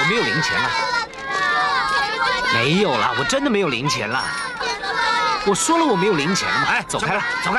我没有零钱了。没有了，我真的没有零钱了。我说了我没有零钱了嘛。哎， 走开了，走开。